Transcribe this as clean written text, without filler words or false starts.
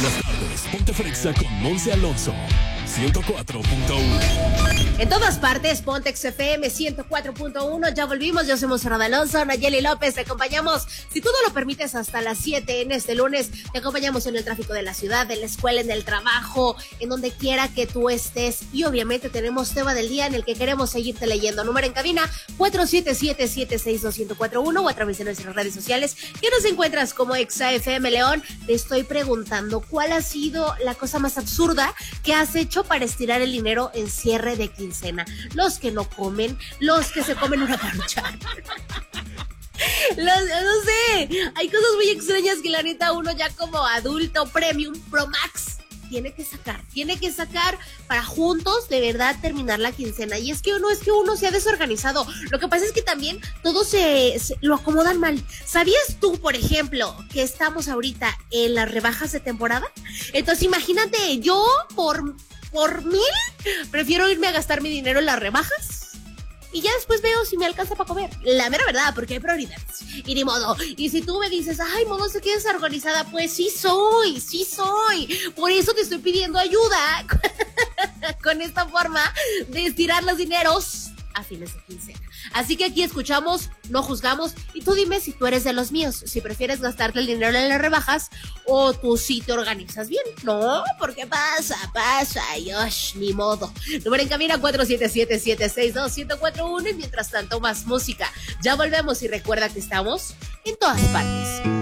las tardes, ponte frexa con Monse Alonso. 104.1. En todas partes, Pontex FM 104.1. Ya volvimos, yo soy Monserrat Alonso, Nayeli López, te acompañamos, si tú no lo permites, hasta las 7 en este lunes. Te acompañamos en el tráfico de la ciudad, en la escuela, en el trabajo, en donde quiera que tú estés. Y obviamente tenemos tema del día en el que queremos seguirte leyendo. Número en cabina 477-762-1041 o a través de nuestras redes sociales, que nos encuentras como ExaFM León. Te estoy preguntando, ¿cuál ha sido la cosa más absurda que has hecho para estirar el dinero en cierre de quincena? Los que no comen, los que se comen una Maruchan. No sé, hay cosas muy extrañas que la neta uno ya como adulto premium Pro Max tiene que sacar para juntos de verdad terminar la quincena. Y es que uno sea desorganizado. Lo que pasa es que también todo se lo acomodan mal. ¿Sabías tú, por ejemplo, que estamos ahorita en las rebajas de temporada? Entonces imagínate, yo por 1,000 prefiero irme a gastar mi dinero en las rebajas y ya después veo si me alcanza para comer. La mera verdad, porque hay prioridades. Y ni modo. Y si tú me dices, ay, modo, se queda desorganizada, pues sí soy. Por eso te estoy pidiendo ayuda con esta forma de estirar los dineros a fines de quincena. Así que aquí escuchamos, no juzgamos, y tú dime si tú eres de los míos, si prefieres gastarte el dinero en las rebajas o tú sí te organizas bien. No, porque pasa, Yosh, ni modo. Número en cabina 477-762-1041 y mientras tanto más música. Ya volvemos y recuerda que estamos en todas partes.